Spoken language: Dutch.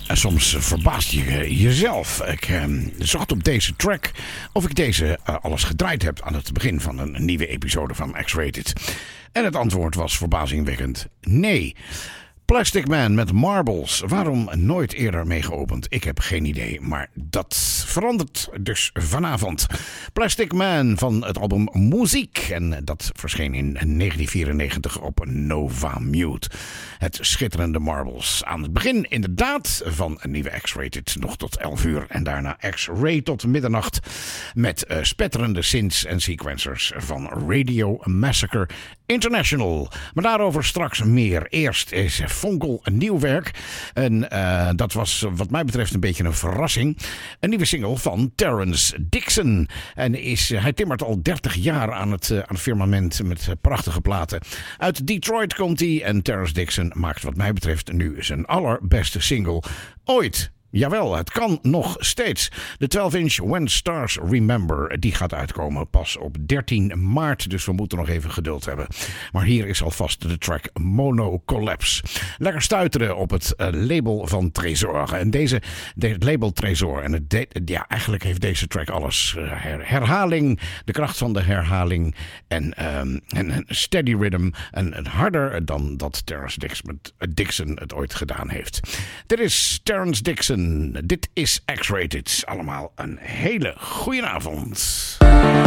En soms verbaast je jezelf. Ik zocht op deze track of ik deze alles gedraaid heb aan het begin van een nieuwe episode van X-Rated. En het antwoord was verbazingwekkend nee. Plastic Man met Marbles. Waarom nooit eerder mee geopend? Ik heb geen idee, maar dat verandert dus vanavond. Plastic Man van het album Muziek. En dat verscheen in 1994 op Nova Mute. Het schitterende Marbles. Aan het begin inderdaad van een nieuwe X-Rated. Nog tot 11 uur. En daarna X-Ray tot middernacht. Met spetterende synths en sequencers van Radio Massacre International. Maar daarover straks meer. Eerst is Fonkel een nieuw werk. En dat was wat mij betreft een beetje een verrassing. Een nieuwe single van Terrence Dixon. En hij timmert al 30 jaar aan het firmament met prachtige platen. Uit Detroit komt hij. En Terrence Dixon maakt wat mij betreft nu zijn allerbeste single ooit. Jawel, het kan nog steeds. De 12-inch When Stars Remember, die gaat uitkomen pas op 13 maart. Dus we moeten nog even geduld hebben. Maar hier is alvast de track Mono Collapse. Lekker stuiteren op het label van Tresor. En deze label Tresor. En eigenlijk heeft deze track alles. Herhaling, de kracht van de herhaling. En een steady rhythm. En harder dan dat Terrence Dixon het ooit gedaan heeft. Dit is Terrence Dixon. Dit is X-Rated. Allemaal een hele goeie avond.